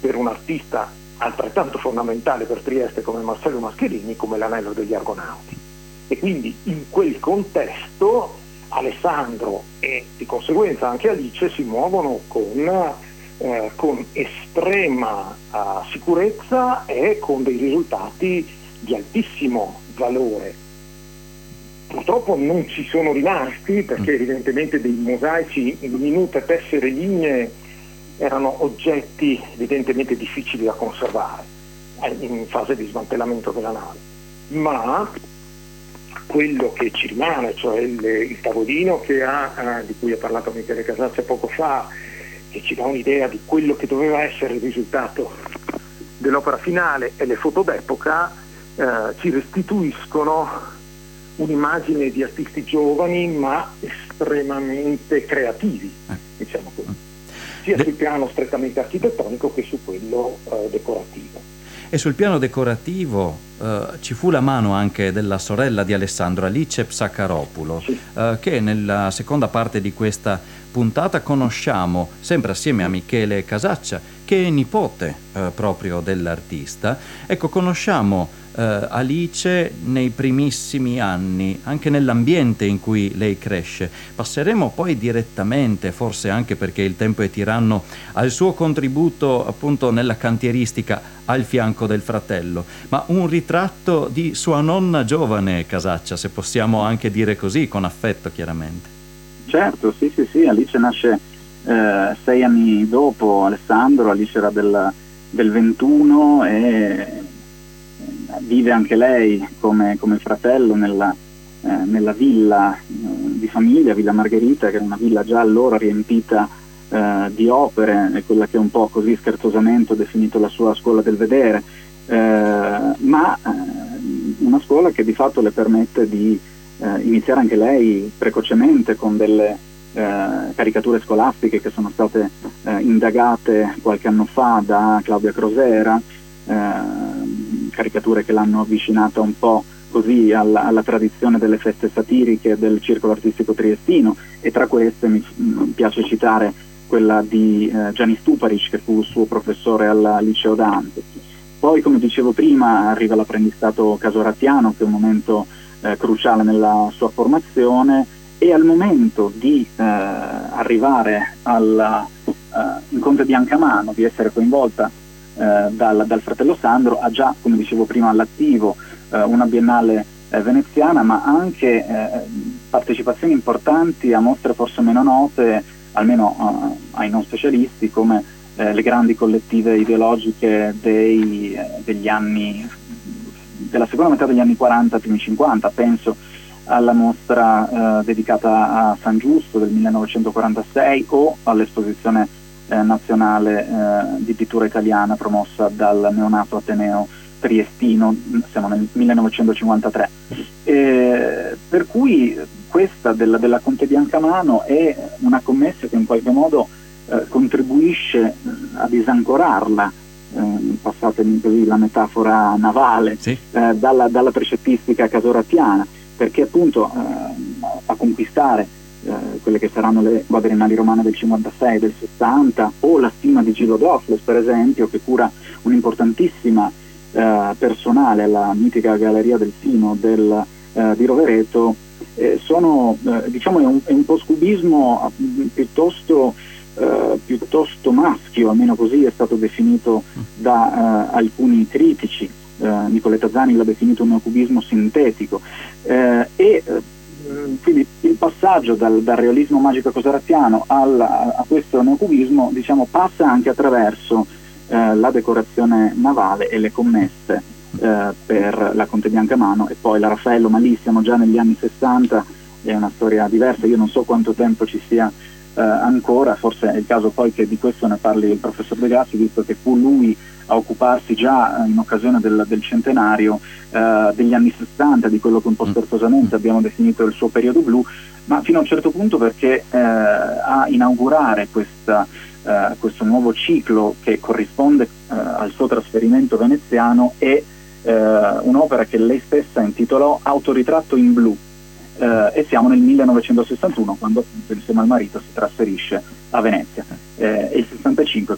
per un artista altrettanto fondamentale per Trieste come Marcello Mascherini, come l'Anello degli Argonauti. E quindi in quel contesto Alessandro e di conseguenza anche Alice si muovono con estrema sicurezza e con dei risultati di altissimo valore. Purtroppo non ci sono rimasti, perché evidentemente dei mosaici in minute tessere lignee erano oggetti evidentemente difficili da conservare in fase di smantellamento della nave, ma quello che ci rimane, cioè il tavolino di cui ha parlato Michele Casaccia poco fa, che ci dà un'idea di quello che doveva essere il risultato dell'opera finale, e le foto d'epoca ci restituiscono un'immagine di artisti giovani ma estremamente creativi, diciamo così, sia sul piano strettamente architettonico che su quello decorativo. E sul piano decorativo ci fu la mano anche della sorella di Alessandro, Alice Psakaropoulos, Sì. Che nella seconda parte di questa puntata conosciamo, sempre assieme a Michele Casaccia, che è nipote proprio dell'artista. Ecco, conosciamo Alice nei primissimi anni, anche nell'ambiente in cui lei cresce. Passeremo poi direttamente, forse anche perché il tempo è tiranno, al suo contributo appunto nella cantieristica al fianco del fratello, ma un ritratto di sua nonna giovane, Casaccia, se possiamo anche dire così, con affetto chiaramente. Certo, sì, Alice nasce 6 anni dopo Alessandro. Alice era del 21 e vive anche lei come il fratello nella villa di famiglia, Villa Margherita, che era una villa già allora riempita di opere, è quella che un po' così scherzosamente ho definito la sua scuola del vedere, ma una scuola che di fatto le permette di iniziare anche lei precocemente con delle caricature scolastiche che sono state indagate qualche anno fa da Claudia Crosera, caricature che l'hanno avvicinata un po' così alla tradizione delle feste satiriche del circolo artistico triestino, e tra queste mi piace citare quella di Gianni Stuparic, che fu suo professore al liceo Dante. Poi, come dicevo prima, arriva l'apprendistato casoratiano, che è un momento cruciale nella sua formazione, e al momento di arrivare in Conte Biancamano, di essere coinvolta dal fratello Sandro, ha già, come dicevo prima, all'attivo una biennale veneziana, ma anche partecipazioni importanti a mostre forse meno note, almeno ai non specialisti, come le grandi collettive ideologiche degli anni, della seconda metà degli anni 40, primi 50. Penso alla mostra dedicata a San Giusto del 1946 o all'esposizione nazionale di pittura italiana promossa dal neonato Ateneo Triestino, siamo nel 1953. Per cui questa della Conte Biancamano è una commessa che in qualche modo contribuisce a disancorarla, passatemi così la metafora navale, sì, dalla precettistica casoratiana, perché appunto a conquistare quelle che saranno le quadriennali romane del 56 e del 60, o la stima di Gillo Dofles, per esempio, che cura un'importantissima personale alla mitica Galleria del Sino di Rovereto, sono diciamo è un post-cubismo piuttosto maschio, almeno così è stato definito da alcuni critici. Nicoletta Zani l'ha definito un neocubismo sintetico, quindi il passaggio dal realismo magico casoratiano a questo neocubismo, diciamo, passa anche attraverso la decorazione navale e le commesse per la Conte Biancamano, e poi la Raffaello Malì. Siamo già negli anni 60, è una storia diversa, io non so quanto tempo ci sia ancora, forse è il caso poi che di questo ne parli il professor De Grassi, visto che fu lui a occuparsi già in occasione del centenario degli anni 60, di quello che un po' scherzosamente abbiamo definito il suo periodo blu, ma fino a un certo punto, perché a inaugurare questo nuovo ciclo che corrisponde al suo trasferimento veneziano è un'opera che lei stessa intitolò Autoritratto in blu, e siamo nel 1961, quando appunto insieme al marito si trasferisce a Venezia. E il 65